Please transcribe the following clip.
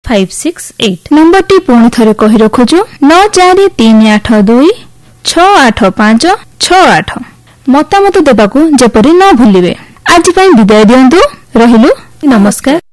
943568। ନମ୍ବରଟି ପୁଣି ଥରେ କହି ରଖୁଛୁ 9438268568। ମତାମତ ଦେବାକୁ ଯେପରି ନ ଭୁଲିବେ। ଆଜି ପାଇଁ ବିଦାୟ ଦିଅନ୍ତୁ। ରହିଲୁ, ନମସ୍କାର।